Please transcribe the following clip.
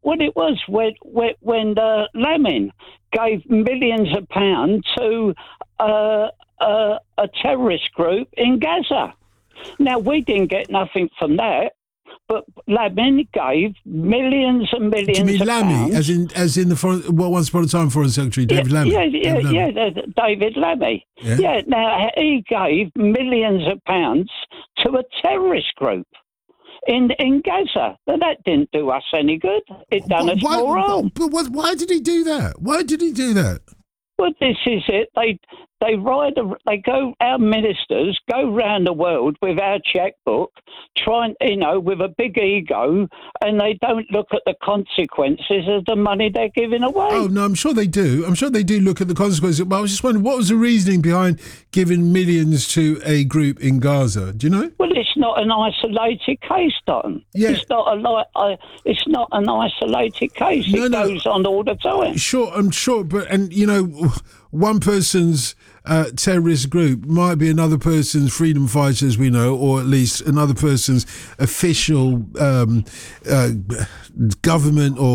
what it was when Lamin gave millions of pounds to a terrorist group in Gaza. Now, we didn't get nothing from that, but Lamin gave millions and millions Do you mean of Lammy, pounds. as in the once upon a time Foreign Secretary, David Lammy? David Lammy. Yeah, now he gave millions of pounds to a terrorist group in Gaza. But that didn't do us any good. It done us more harm. But why did he do that? Why did he do that? Well, this is it. Our ministers go round the world with our checkbook, with a big ego, and they don't look at the consequences of the money they're giving away. Oh, no, I'm sure they do. I'm sure they do look at the consequences. But I was just wondering, what was the reasoning behind giving millions to a group in Gaza? Do you know? Well, it's not an isolated case, Don. Yeah. It's not an isolated case. It goes on all the time. Sure, I'm sure. But, one person's terrorist group might be another person's freedom fighters, we know, or at least another person's official government or